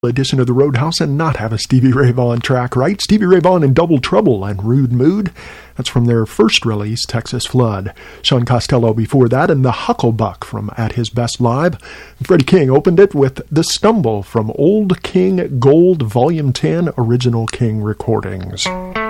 edition of the Roadhouse and not have a Stevie Ray Vaughan track, right? Stevie Ray Vaughan in Double Trouble and Rude Mood. That's from their first release, Texas Flood. Sean Costello before that, and the Hucklebuck from At His Best Live. Freddie King opened it with The Stumble from Old King Gold Volume 10 Original King Recordings.